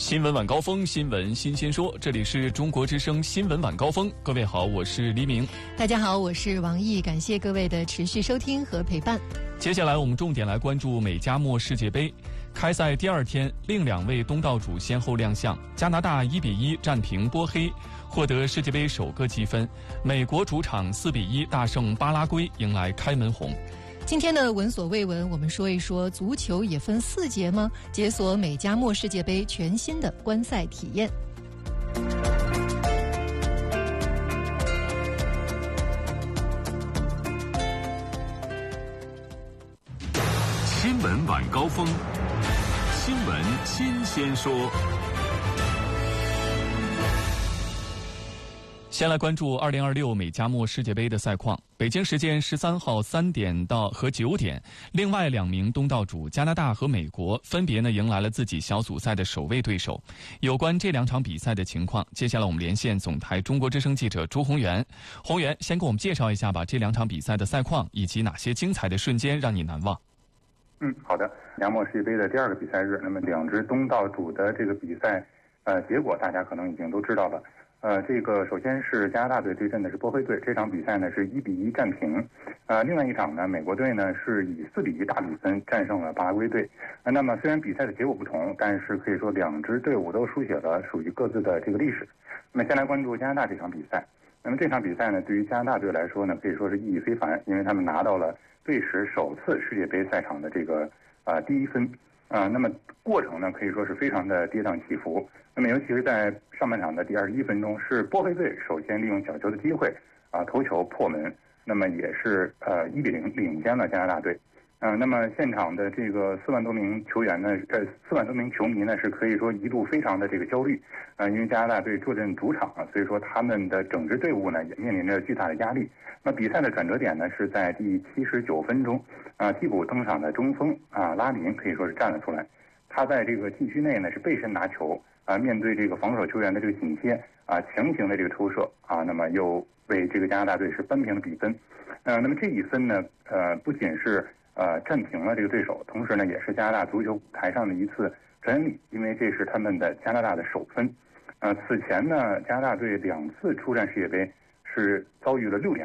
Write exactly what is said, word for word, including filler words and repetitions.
新闻晚高峰，新闻新鲜说，这里是中国之声新闻晚高峰。各位好，我是黎明。 大家好，我是王毅，感谢各位的持续收听和陪伴。 接下来我们重点来关注美加墨世界杯开赛第二天，另两位东道主先后亮相，加拿大一比一战平波黑，获得世界杯首个积分；美国主场四比一大胜巴拉圭，迎来开门红。 今天的闻所未闻，我们说一说足球也分四节吗？解锁美加墨世界杯全新的观赛体验。 新闻晚高峰，新闻新鲜说。 先来关注二零二六美加墨世界杯的赛况。北京时间十三号三点到和九点，另外两名东道主加拿大和美国分别呢迎来了自己小组赛的首位对手。有关这两场比赛的情况，接下来我们连线总台中国之声记者朱宏元。宏元，先给我们介绍一下吧，这两场比赛的赛况以及哪些精彩的瞬间让你难忘？ 嗯，好的。加墨世界杯的第二个比赛日，那么两支东道主的这个比赛，呃，结果大家可能已经都知道了。呃，这个首先是加拿大队对阵的是波黑队，这场比赛呢是一比一战平。呃，另外一场呢，美国队呢是以四比一大比分战胜了巴拉圭队。呃，那么虽然比赛的结果不同，但是可以说两支队伍都书写了属于各自的这个历史。那么先来关注加拿大这场比赛。那么这场比赛呢，对于加拿大队来说呢，可以说是意义非凡，因为他们拿到了队史首次世界杯赛场的这个呃第一分。啊、呃，那么过程呢可以说是非常的跌宕起伏。那么尤其是在上半场的第二十一分钟，是波黑队首先利用角球的机会啊、呃、头球破门，那么也是呃一比零领先了加拿大队。嗯、呃，那么现场的这个四万多名球员呢，呃四万多名球迷呢是可以说一度非常的这个焦虑，啊、呃，因为加拿大队坐镇主场，所以说他们的整支队伍呢也面临着巨大的压力。那比赛的转折点呢是在第七十九分钟，啊、呃，替补登场的中锋啊拉林可以说是站了出来，他在这个禁区内呢是背身拿球。啊，面对这个防守球员的这个紧贴啊，强行的这个抽射啊，那么又为这个加拿大队是扳平了比分。呃，那么这一分呢，呃，不仅是呃战平了这个对手，同时呢，也是加拿大足球舞台上的一次传染力，因为这是他们的加拿大的首分。呃，此前呢，加拿大队两次出战世界杯是遭遇了六连